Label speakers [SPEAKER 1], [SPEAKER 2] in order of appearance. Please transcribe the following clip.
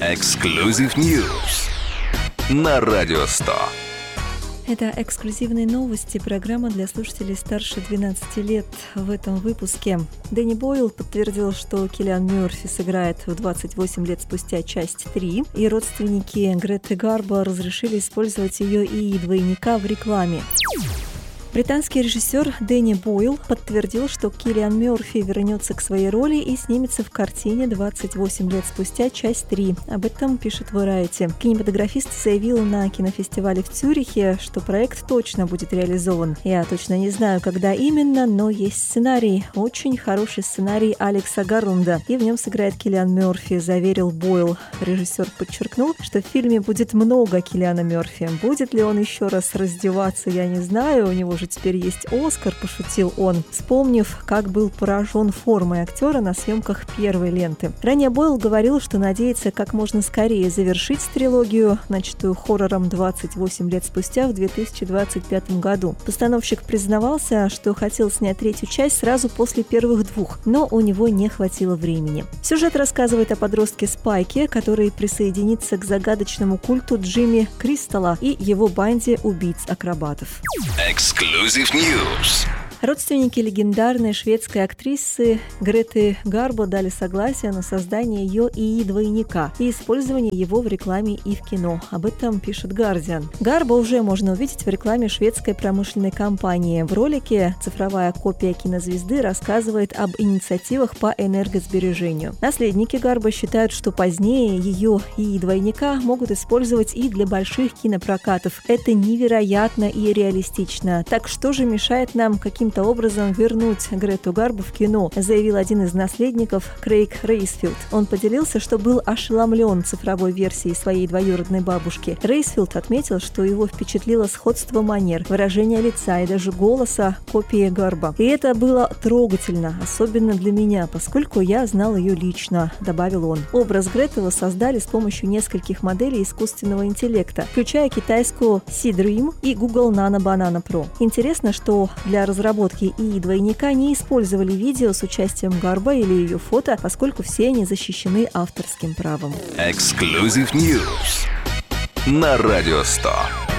[SPEAKER 1] Exclusive News на Радио 100.
[SPEAKER 2] Это эксклюзивные новости, программа для слушателей старше 12 лет. В этом выпуске Дэнни Бойл подтвердил, что Киллиан Мёрфи сыграет в 28 лет спустя часть 3, и родственники Греты Гарбо разрешили использовать ее и двойника в рекламе. Британский режиссер Дэнни Бойл подтвердил, что Киллиан Мёрфи вернется к своей роли и снимется в картине 28 лет спустя, часть 3. Об этом пишет Variety. Кинематографист заявил на кинофестивале в Цюрихе, что проект точно будет реализован. Я точно не знаю, когда именно, но есть сценарий. Очень хороший сценарий Алекса Гарунда, и в нем сыграет Киллиан Мёрфи, заверил Бойл. Режиссер подчеркнул, что в фильме будет много Киллиана Мёрфи. Будет ли он еще раз раздеваться, я не знаю, у него же теперь есть Оскар, пошутил он, вспомнив, как был поражен формой актера на съемках первой ленты. Ранее Бойл говорил, что надеется как можно скорее завершить трилогию, начатую хоррором 28 лет спустя в 2025 году. Постановщик признавался, что хотел снять третью часть сразу после первых двух, но у него не хватило времени. Сюжет рассказывает о подростке Спайке, который присоединится к загадочному культу Джимми Кристалла и его банде убийц-акробатов.
[SPEAKER 1] Exclusive News.
[SPEAKER 2] Родственники легендарной шведской актрисы Греты Гарбо дали согласие на создание ее ИИ-двойника и использование его в рекламе и в кино. Об этом пишет Guardian. Гарбо уже можно увидеть в рекламе шведской промышленной компании. В ролике цифровая копия кинозвезды рассказывает об инициативах по энергосбережению. Наследники Гарбо считают, что позднее ее ИИ-двойника могут использовать и для больших кинопрокатов. Это невероятно и реалистично. Так что же мешает нам каким-то образом вернуть Грету Гарбо в кино, заявил один из наследников Крейг Рейсфилд. Он поделился, что был ошеломлен цифровой версией своей двоюродной бабушки. Рейсфилд отметил, что его впечатлило сходство манер, выражения лица и даже голоса копии Гарбо. И это было трогательно, особенно для меня, поскольку я знал ее лично, добавил он. Образ Греты воссоздали с помощью нескольких моделей искусственного интеллекта, включая китайскую Sea-Dream и Google Nano Banana Pro. Интересно, что для разработки и двойника не использовали видео с участием Гарбо или ее фото, поскольку все они защищены авторским правом.
[SPEAKER 1] Exclusive News на Радио 100.